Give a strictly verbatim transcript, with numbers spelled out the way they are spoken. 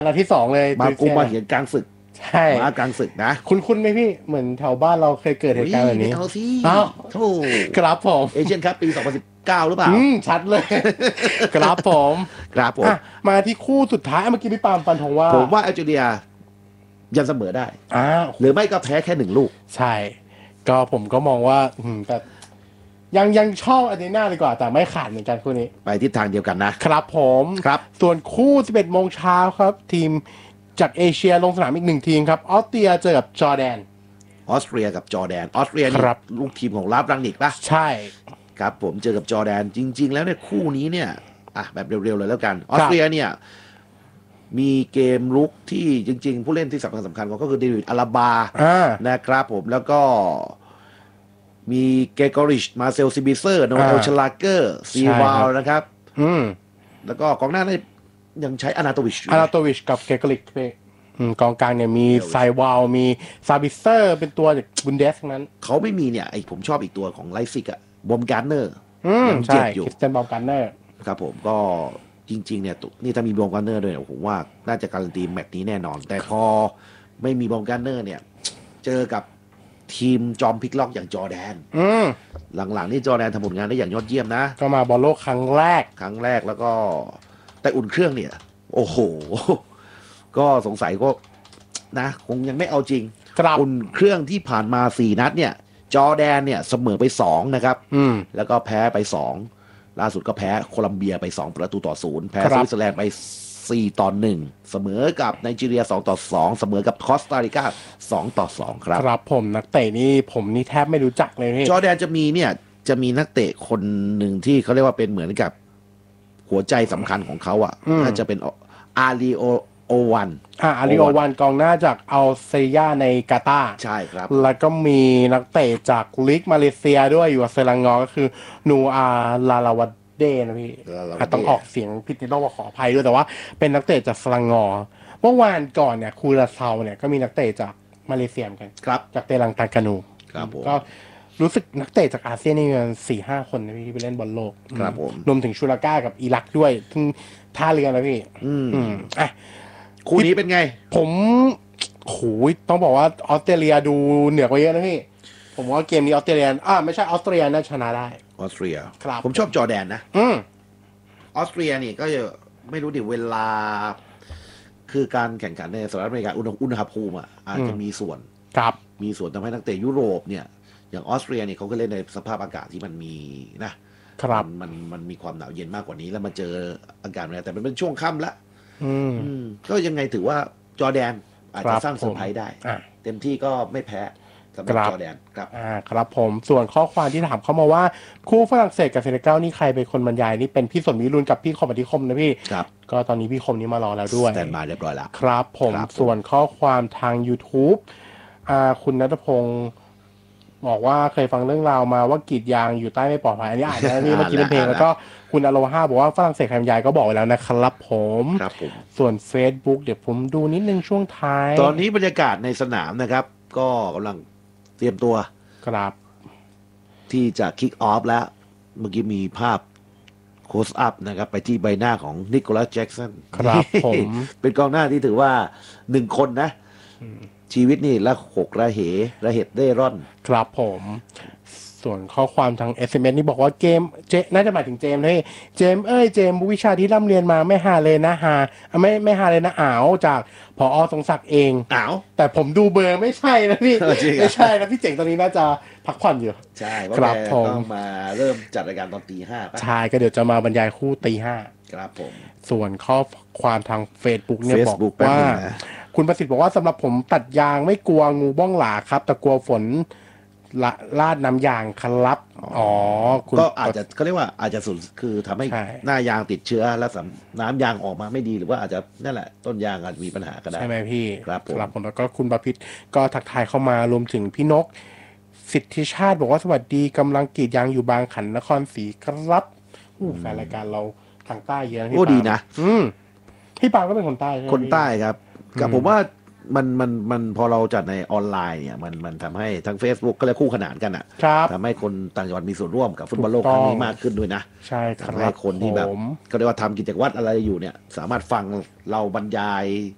นาที่สองเลยมากูมาเห็นกลางศึกใช่มากลางศึกนะคุณคุณไหมพี่เหมือนแถวบ้านเราเคยเกิดเหตุการณ์แบบนี้เอาสิอ้าวโธ่ครับผมเอเชียนคัพปีสองพันสิบเก้าหรือเปล่าอืมชัดเลยครับผมครับผมมาที่คู่สุดท้ายเมื่อกี้พี่ปามฟันธงว่าผมว่าแอลจีเรียยังเสมอได้อ้าวหรือไม่ก็แพ้แค่หนึ่งลูกใช่ก็ผมก็มองว่าแต่ยังยังชอบอาร์เจนตินาดีกว่าแต่ไม่ขาดเหมือนกันคู่นี้ไปทิศทางเดียวกันนะครับผมครับส่วนคู่สิบเอ็ดโมงเช้าครับทีมจากเอเชียลงสนามอีกหนึ่งทีมครับออสเตรียเจอกับจอร์แดนออสเตรียกับจอร์แดนออสเตรียนี่ลูกทีมของลาฟรังนิกป่ะใช่ครับผมเจอกับจอร์แดนจริงๆแล้วเนี่ยคู่นี้เนี่ยอ่ะแบบเร็วๆเลยแล้วกันออสเตรียเนี่ยมีเกมลุกที่จริงๆผู้เล่นที่สำคัญสำคัญก็คือเดวิดอาราบานะครับผมแล้วก็มีเกกอริชมาเซลซิบิเซอร์โนเอลชลาเกอร์ซีวาลนะครับแล้วก็กองหน้าเนี่ยยังใช้อนาโตวิชอนาโตวิชกับเกกอริชกองกลางเนี่ยมีไซวาลมีซาบิเซอร์เป็นตัวจากบุนเดสทั้งนั้นเขาไม่มีเนี่ยไอผมชอบอีกตัวของไลซิกอะบอมการ์เนอร์ยังเจ็บอยู่คริสเตนบอมการ์เนอร์ครับผมก็จริงๆเนี่ยนี่ถ้ามีบอมการ์เนอร์ด้วยผมว่าน่าจะการันตีแมตช์นี้แน่นอนแต่พอไม่มีบอมการ์เนอร์เนี่ยเจอกับทีมจอมพลิกล็อกอย่างจอร์แดนหลังๆนี่จอร์แดนทำผลงานได้อย่างยอดเยี่ยมนะก็มาบอลโลกครั้งแรกครั้งแรกแล้วก็แต่อุ่นเครื่องเนี่ยโอ้โหก็สงสัยก็นะคงยังไม่เอาจริงอุ่นเครื่องที่ผ่านมาสี่นัดเนี่ยจอร์แดนเนี่ยเสมอไปสองนะครับแล้วก็แพ้ไปสองล่าสุดก็แพ้โคลัมเบียไปสองประตูต่อศูนย์แพ้สวิตเซอร์แลนด์ไปสี่ต่อหนึ่งเสมอกับไนจีเรียสองต่อสองเสมอกับคอสตาริกาสองต่อสองครับครับผมนักเตะนี่ผมนี่แทบไม่รู้จักเลยพี่จอร์แดนจะมีเนี่ยจะมีนักเตะคนหนึ่งที่เขาเรียกว่าเป็นเหมือนกับหัวใจสำคัญของเขาอ่ะน่าจะเป็นอาริโอโอวันอ่าอาริโอวันกองหน้าจากอัลเซียในกาตาร์ใช่ครับแล้วก็มีนักเตะจากลีกมาเลเซียด้วยอยู่กับเซรังงอก็คือนูอาลาลาวัดเดนะพี่ต้องออกเสียงผิดที่ต้องขออภัยด้วยแต่ว่าเป็นนักเตะจากเซรังงอเมื่อวานก่อนเนี่ยคูราเซาเนี่ยก็มีนักเตะจากมาเลเซียกันครับจากเตลังตากานูครับผมก็รู้สึกนักเตะจากอาเซียนนี่มันสี่ห้าคนนะพี่ที่ไปเล่นบอลโลกครับผมรวมถึงชูราก้ากับอิรักด้วยทึ่งท่าเรือนะพี่อืมอ่ะคู่นี้เป็นไงผมโหยต้องบอกว่าออสเตรเลียดูเหนือกว่าเยอะนะพี่ผมว่าเกมนี้ออสเตรเลียอ่าไม่ใช่ออสเตรเลียน่าชนะได้ออสเตรียครับผมชอบจอร์แดนนะอืมออสเตรียนี่ก็ไม่รู้ดิเวลาคือการแข่งขันในสหรัฐอเมริกาอุณหภูมิอาจจะมีส่วนครับมีส่วนทำให้นักเตะยุโรปเนี่ยอย่างออสเตรียเนี่ยเขาก็เล่นในสภาพอากาศที่มันมีนะครับมันมันมีความหนาวเย็นมากกว่านี้แล้วมาเจออากาศเนี่ยแต่มันเป็นช่วงค่ำละก็ยังไงถือว่าจอร์แดนอาจจะสร้างเซอร์ไพรส์ได้เต็มที่ก็ไม่แพ้สำหรับจอร์แดนครับอ่าครับผมส่วนข้อความที่ถามเข้ามาว่าคู่ฝรั่งเศสกับเซเนกัลนี่ใครเป็นคนบรรยายนี่เป็นพี่สนวิรุณกับพี่คมอธิคมนะพี่ครับก็ตอนนี้พี่คมนี้มารอแล้วด้วยสแตนบายเรียบร้อยแล้วครับผมส่วนข้อความทาง YouTube อ่าคุณณัฐพงศ์บอกว่าเคยฟังเรื่องราวมาว่ากรีดยางอยู่ใต้ไม่ปลอดภัยอันนี้อ่านนะพี่เมื่อกี้เป็นเพลงแล้วก็คุณอโลฮาบอกว่าฝรั่งเศสใครบรรยายก็บอกไว้แล้วนะครับผมครับผมส่วน Facebook เดี๋ยวผมดูนิดนึงช่วงท้ายตอนนี้บรรยากาศในสนามนะครับก็กำลังเตรียมตัวครับที่จะคิกออฟแล้วเมื่อกี้มีภาพโคสอัพนะครับไปที่ใบหน้าของนิโคลัสแจ็กสันครับผมเป็นกองหน้าที่ถือว่าหนึ่งคนนะชีวิตนี่ละหกระเหระเหตุได้ร่อนครับผมส่วนข้อความทาง เอส เอ็ม เอส นี่บอกว่าเกมเจน่าจะหมายถึงเจมส์เฮ้ยเจมส์เอ้ยเจมส์วิชาที่ร่ำเรียนมาไม่ฮาเลยนะฮาไม่ไม่ฮาเลยนะอ้าวจากผอ.ทรงศักดิ์เองอ้าวแต่ผมดูเบอร์ไม่ใช่นะพี่ไม่ใช่นะพี่เจ๋งตอนนี้น่าจะพักผ่อนอยู่ใช่เพราะแกต้องมาเริ่มจัดรายการตอนตีห้าใช่ก็เดี๋ยวจะมาบรรยายคู่ตีห้าครับผมส่วนข้อความทาง Facebook เนี่ยบอกว่าคุณประสิทธิ์บอกว่าสำหรับผมตัดยางไม่กลัวงูบ้องหลาครับแต่กลัวฝนละลาดน้ำยางครับอ๋อก็อาจจะเขาเรียกว่าอาจจะสุดคือทำให้หน้ายางติดเชื้อแล้วน้ำยางออกมาไม่ดีหรือว่าอาจจะนั่นแหละต้นยางอาจมีปัญหาก็ได้ใช่ไหมพี่ครับผมผมแล้วก็คุณประพิษก็ทักทายเข้ามารวมถึงพี่นกสิทธิชาติบอกว่าสวัสดีกำลังกรีดยางอยู่บางขันนครศรีครับแฟนรายการเราทางใต้เยอะโอ้ดีนะอืมพี่ปางก็เป็นคนใต้ใช่ไหมคนใต้ครับกับผมว่ามันมันมันพอเราจัดในออนไลน์เนี่ยมันมันทำให้ทั้ง Facebook ก็เลยคู่ขนานกันอ่ะทำให้คนต่างจังหวัดมีส่วนร่วมกับฟุตบอลโลกครั้งนี้มากขึ้นด้วยนะใช่ครับทำให้คนที่แบบก็เรียกว่าทำกิจวัตรอะไรอยู่เนี่ยสามารถฟังเราบรรยาย